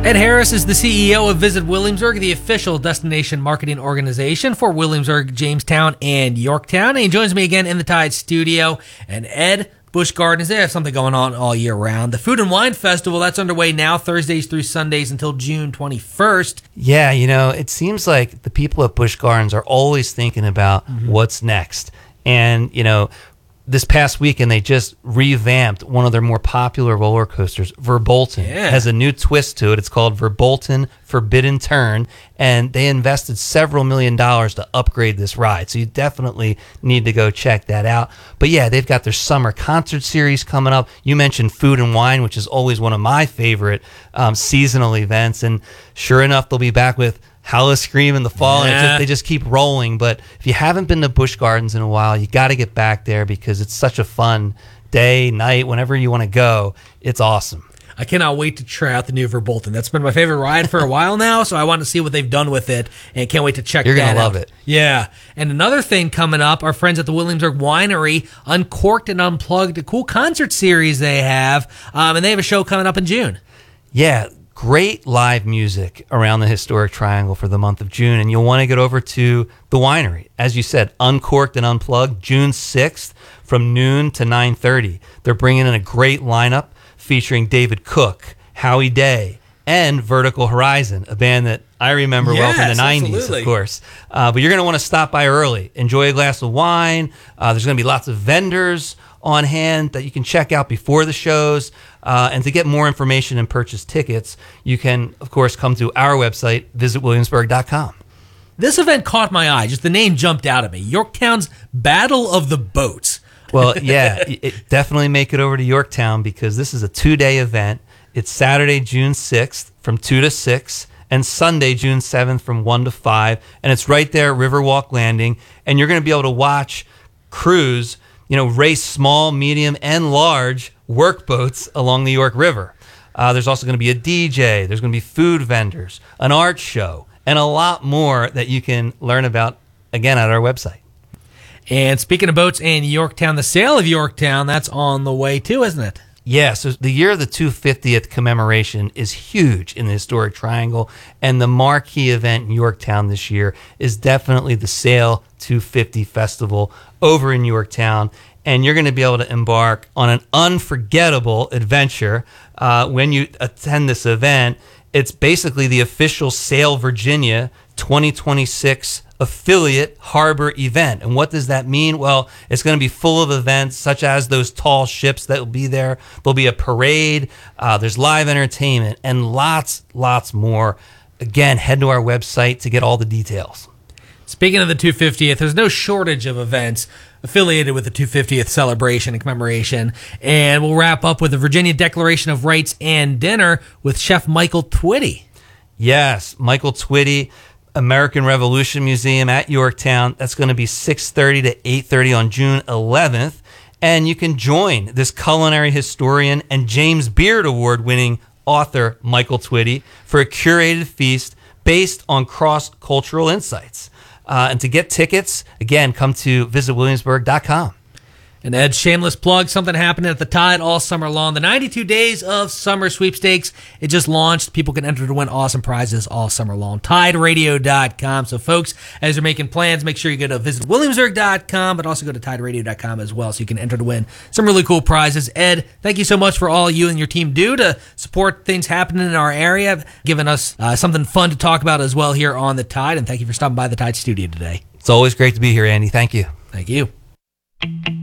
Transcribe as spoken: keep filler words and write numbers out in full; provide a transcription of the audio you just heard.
Ed Harris is the C E O of Visit Williamsburg, the official destination marketing organization for Williamsburg, Jamestown, and Yorktown. And he joins me again in the Tide studio. And Ed, Busch Gardens, they have something going on all year round. The Food and Wine Festival, that's underway now, Thursdays through Sundays until June twenty-first. Yeah, you know, it seems like the people at Busch Gardens are always thinking about mm-hmm. what's next. And, you know, this past weekend, they just revamped one of their more popular roller coasters, Verbolten. Yeah. It has a new twist to it. It's called Verbolten Forbidden Turn, and they invested several million dollars to upgrade this ride. So you definitely need to go check that out. But yeah, they've got their summer concert series coming up. You mentioned Food and Wine, which is always one of my favorite um, seasonal events. And sure enough, they'll be back with Howl-O-Scream in the fall, yeah. and it just, they just keep rolling. But if you haven't been to Busch Gardens in a while, you got to get back there because it's such a fun day, night, whenever you want to go. It's awesome. I cannot wait to try out the new Verbolten. That's been my favorite ride for a while now, so I want to see what they've done with it, and can't wait to check You're that out. You're going to love it. Yeah. And another thing coming up, our friends at the Williamsburg Winery, Uncorked and Unplugged, a cool concert series they have, um, and they have a show coming up in June. Yeah. Great live music around the Historic Triangle for the month of June, and you'll want to get over to the winery. As you said, Uncorked and Unplugged, June sixth from noon to nine thirty. They're bringing in a great lineup featuring David Cook, Howie Day, and Vertical Horizon, a band that I remember yes, well from the nineties, absolutely. Of course. Uh, but you're going to want to stop by early, enjoy a glass of wine. Uh, there's going to be lots of vendors on hand that you can check out before the shows. Uh, and to get more information and purchase tickets, you can, of course, come to our website, visit williamsburg dot com. This event caught my eye. Just the name jumped out at me. Yorktown's Battle of the Boats. Well, yeah, it, definitely make it over to Yorktown because this is a two-day event. It's Saturday, June sixth from two to six, and Sunday, June seventh from one to five. And it's right there at Riverwalk Landing. And you're going to be able to watch crews, you know, race small, medium, and large workboats along the York River. Uh, there's also going to be a D J. There's going to be food vendors, an art show, and a lot more that you can learn about, again, at our website. And speaking of boats and Yorktown, the sale of Yorktown, that's on the way too, isn't it? Yeah, so the year of the two hundred fiftieth commemoration is huge in the Historic Triangle, and the marquee event in Yorktown this year is definitely the Sail two fifty Festival over in Yorktown, and you're going to be able to embark on an unforgettable adventure uh, when you attend this event. It's basically the official Sail Virginia twenty twenty-six affiliate harbor event. And what does that mean? Well, it's going to be full of events such as those tall ships that will be there. There'll be a parade. Uh, there's live entertainment and lots, lots more. Again, head to our website to get all the details. Speaking of the two hundred fiftieth, there's no shortage of events affiliated with the two hundred fiftieth celebration and commemoration. And we'll wrap up with the Virginia Declaration of Rights and dinner with Chef Michael Twitty. Yes, Michael Twitty, American Revolution Museum at Yorktown. That's going to be six thirty to eight thirty on June eleventh. And you can join this culinary historian and James Beard Award-winning author Michael Twitty for a curated feast based on cross-cultural insights. Uh, and to get tickets, again, come to visit williamsburg dot com. And Ed, shameless plug, something happening at the Tide all summer long. The ninety-two Days of Summer Sweepstakes, it just launched. People can enter to win awesome prizes all summer long. tide radio dot com. So, folks, as you're making plans, make sure you go to visit williamsburg dot com, but also go to tide radio dot com as well so you can enter to win some really cool prizes. Ed, thank you so much for all you and your team do to support things happening in our area, giving us uh, something fun to talk about as well here on the Tide. And thank you for stopping by the Tide studio today. It's always great to be here, Andy. Thank you. Thank you.